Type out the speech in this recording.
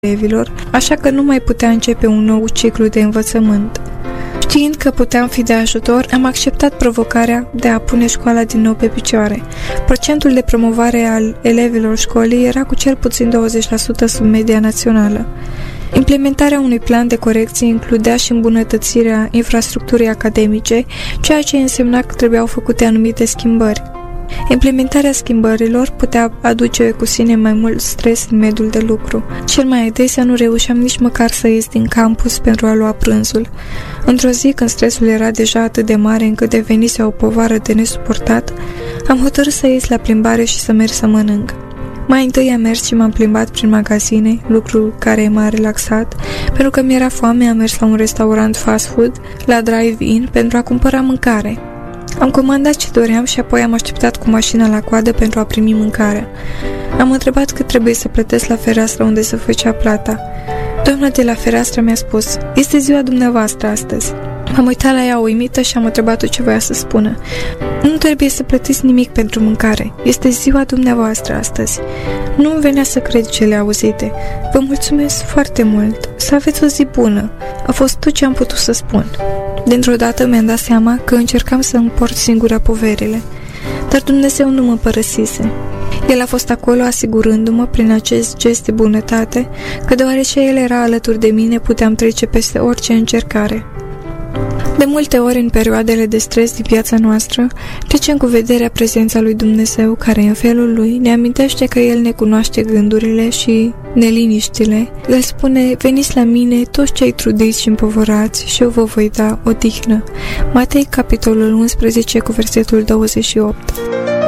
elevilor, așa că nu mai putea începe un nou ciclu de învățământ. Știind că puteam fi de ajutor, am acceptat provocarea de a pune școala din nou pe picioare. Procentul de promovare al elevilor școlii era cu cel puțin 20% sub media națională. Implementarea unui plan de corecție includea și îmbunătățirea infrastructurii academice, ceea ce însemna că trebuiau făcute anumite schimbări. Implementarea schimbărilor putea aduce cu sine mai mult stres în mediul de lucru. Cel mai adesea nu reușeam nici măcar să ies din campus pentru a lua prânzul. Într-o zi, când stresul era deja atât de mare încât devenise o povară de nesuportat, am hotărât să ies la plimbare și să merg să mănânc. Mai întâi am mers și m-am plimbat prin magazine, lucru care m-a relaxat. Pentru că mi-era foame, am mers la un restaurant fast food, la drive-in, pentru a cumpăra mâncare. Am comandat ce doream și apoi am așteptat cu mașina la coadă pentru a primi mâncarea. Am întrebat cât trebuie să plătesc la fereastra unde se făcea plata. Doamna de la fereastră mi-a spus: "Este ziua dumneavoastră astăzi." M-am uitat la ea uimită și am întrebat-o ce voia să spună. "Nu trebuie să plătiți nimic pentru mâncare. Este ziua dumneavoastră astăzi." Nu îmi venea să cred cele auzite. "Vă mulțumesc foarte mult. Să aveți o zi bună." A fost tot ce am putut să spun. Dintr-o dată mi-am dat seama că încercam să îmi port singura poverile. Dar Dumnezeu nu mă părăsise. El a fost acolo asigurându-mă prin acest gest de bunătate că deoarece El era alături de mine puteam trece peste orice încercare. De multe ori, în perioadele de stres din viața noastră, trecem cu vederea prezența lui Dumnezeu, care în felul lui ne amintește că El ne cunoaște gândurile și neliniștile. El spune: "Veniți la mine toți cei trudiți și împovărați și eu vă voi da odihnă." Matei, capitolul 11, cu versetul 28.